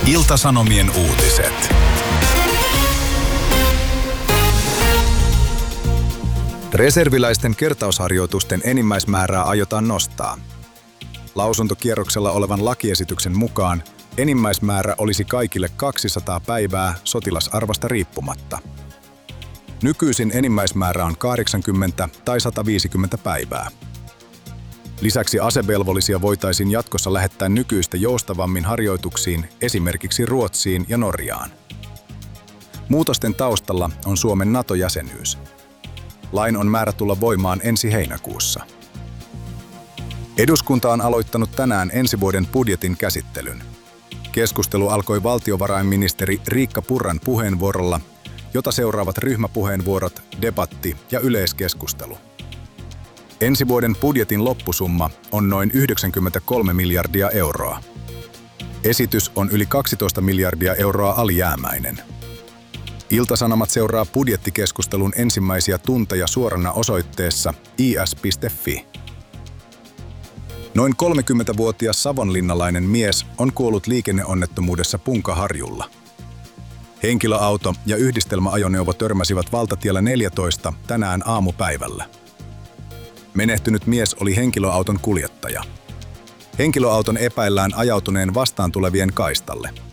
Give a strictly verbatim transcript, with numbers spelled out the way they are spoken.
Ilta-Sanomien uutiset. Reserviläisten kertausharjoitusten enimmäismäärää aiotaan nostaa. Lausuntokierroksella olevan lakiesityksen mukaan enimmäismäärä olisi kaikille kaksisataa päivää sotilasarvosta riippumatta. Nykyisin enimmäismäärä on kahdeksankymmentä tai sata viisikymmentä päivää. Lisäksi asevelvollisia voitaisiin jatkossa lähettää nykyistä joustavammin harjoituksiin esimerkiksi Ruotsiin ja Norjaan. Muutosten taustalla on Suomen NATO-jäsenyys. Lain on määrä tulla voimaan ensi heinäkuussa. Eduskunta on aloittanut tänään ensi vuoden budjetin käsittelyn. Keskustelu alkoi valtiovarainministeri Riikka Purran puheenvuorolla, jota seuraavat ryhmäpuheenvuorot, debatti ja yleiskeskustelu. Ensi vuoden budjetin loppusumma on noin yhdeksänkymmentäkolme miljardia euroa. Esitys on yli kaksitoista miljardia euroa alijäämäinen. Ilta-Sanomat seuraa budjettikeskustelun ensimmäisiä tunteja suorana osoitteessa i s piste f i. Noin kolmekymmentävuotias savonlinnalainen mies on kuollut liikenneonnettomuudessa Punkaharjulla. Henkilöauto ja yhdistelmäajoneuvo törmäsivät valtatiellä neljätoista tänään aamupäivällä. Menehtynyt mies oli henkilöauton kuljettaja. Henkilöauton epäillään ajautuneen vastaan tulevien kaistalle.